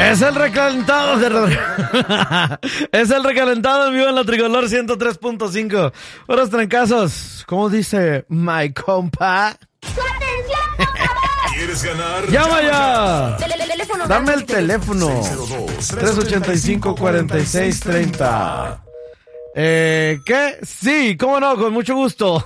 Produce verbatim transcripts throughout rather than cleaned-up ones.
Es el recalentado de... Es el recalentado en vivo en la Tricolor ciento tres punto cinco. Buenos trancazos. ¿Cómo dice my compa? ¿Quieres ganar? ¡Llama ya! Teléfono. Dame el teléfono. tres ochenta y cinco, cuarenta y seis, treinta. Eh, ¿qué? Sí, cómo no, con mucho gusto.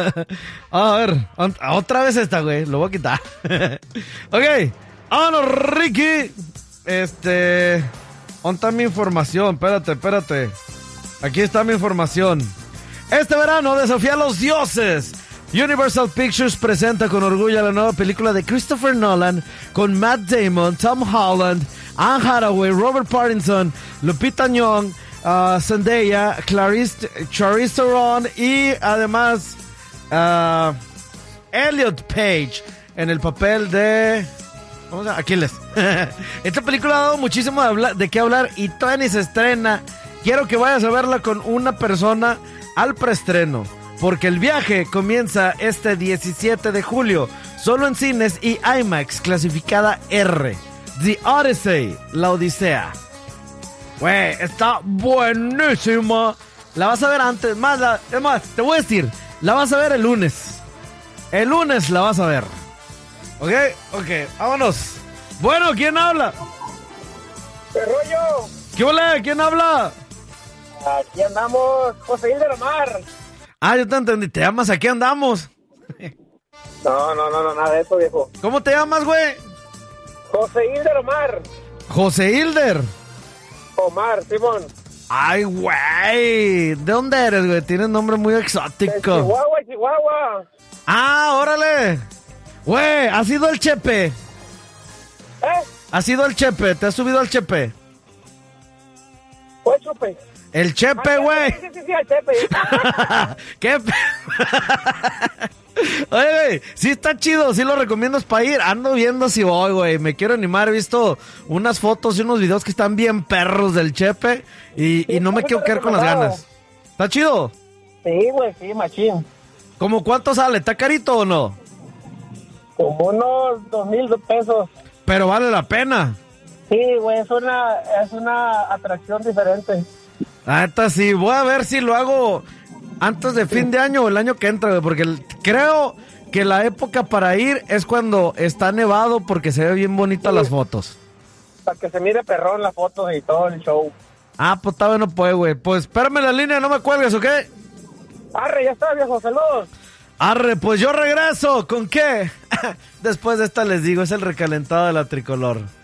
A ver, otra vez esta, güey. Lo voy a quitar. Ok, vámonos, Ricky. Este... ¿Dónde está mi información? Espérate, espérate. Aquí está mi información. Este verano desafía a los dioses. Universal Pictures presenta con orgullo la nueva película de Christopher Nolan con Matt Damon, Tom Holland, Anne Hathaway, Robert Pattinson, Lupita Nyong'o, uh, Zendaya, Clarice, Charlize Theron y además uh, Elliot Page en el papel de... ¿Cómo se llama? Aquiles. Esta película ha dado muchísimo de, habla- de qué hablar y todavía ni se estrena. Quiero que vayas a verla con una persona al preestreno, porque el viaje comienza este diecisiete de julio, solo en cines y IMAX, clasificada R. The Odyssey, la Odisea. Güey, está buenísima. La vas a ver antes, más, la, es más, te voy a decir, la vas a ver el lunes. El lunes la vas a ver. Ok, ok, vámonos. Bueno, ¿quién habla? ¿Qué rollo? ¿Qué hola? ¿Quién habla? Aquí andamos, José Hilder Omar. Ah, yo te entendí, te llamas, aquí andamos. No, no, no, no, nada de eso, viejo. ¿Cómo te llamas, güey? José Hilder Omar. José Hilder. Omar, Simón. Ay, güey. ¿De dónde eres, güey? Tienes nombre muy De exótico. Chihuahua, Chihuahua. Ah, órale. Güey, ¿has ido al Chepe? ¿Eh? ¿Has ido al Chepe? ¿Te has subido al Chepe? ¿Cuál chupe? El Chepe, Ah, güey. Sí, sí, sí, al Chepe. ¿Qué? pe- Oye, güey, sí está chido, sí lo recomiendas para ir. Ando viendo si voy, güey. Me quiero animar. He visto unas fotos y unos videos que están bien perros del Chepe y, y no me quiero quedar con las ganas. ¿Está chido? Sí, güey, sí, machín. ¿Cómo cuánto sale? ¿Está carito o no? Como unos dos mil pesos. Pero vale la pena. Sí, güey, es una, es una atracción diferente. Ah, esta sí. Voy a ver si lo hago antes de fin de año o el año que entra, güey, porque el- creo que la época para ir es cuando está nevado porque se ve bien bonitas Sí. las fotos. Para que se mire perrón las fotos y todo el show. Ah, pues todavía no puede, güey. Pues espérame en la línea, no me cuelgues, ¿ok? Arre, ya está, viejo, saludos. Arre, pues yo regreso. ¿Con qué? Después de esta les digo, es el recalentado de la Tricolor.